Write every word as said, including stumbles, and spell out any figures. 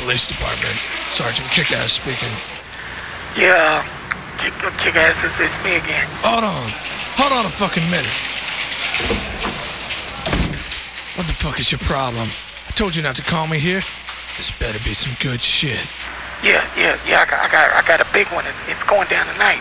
Police Department. Sergeant Kickass speaking. Yeah, Kick, Kickass, it's, it's me again. Hold on. Hold on a fucking minute. What the fuck is your problem? I told you not to call me here. This better be some good shit. Yeah, yeah, yeah, I got, I got, I got a big one. It's, it's going down tonight.